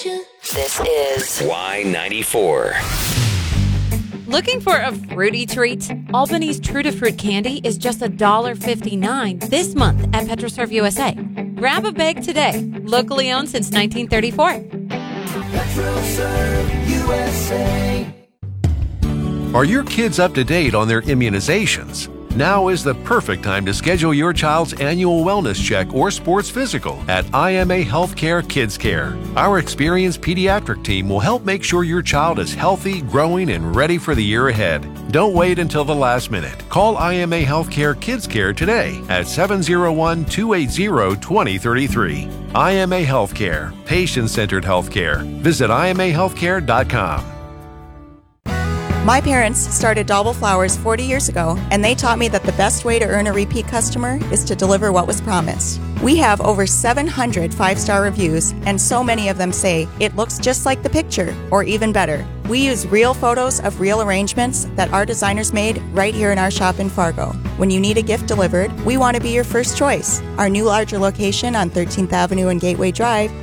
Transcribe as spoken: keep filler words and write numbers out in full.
This is Y ninety-four. Looking for a fruity treat? Albany's True to Fruit candy is just one dollar and fifty-nine cents this month at PetroServe U S A. Grab a bag today. Locally owned since nineteen thirty-four. PetroServe U S A. Are your kids up to date on their immunizations? Now is the perfect time to schedule your child's annual wellness check or sports physical at I M A Healthcare Kids Care. Our experienced pediatric team will help make sure your child is healthy, growing, and ready for the year ahead. Don't wait until the last minute. Call I M A Healthcare Kids Care today at seven oh one, two eight zero, two oh three three. I M A Healthcare, patient-centered healthcare. Visit I M A healthcare dot com. My parents started Dauble Flowers forty years ago, and they taught me that the best way to earn a repeat customer is to deliver what was promised. We have over seven hundred five-star reviews, and so many of them say, it looks just like the picture, or even better. We use real photos of real arrangements that our designers made right here in our shop in Fargo. When you need a gift delivered, we want to be your first choice. Our new larger location on thirteenth Avenue and Gateway Drive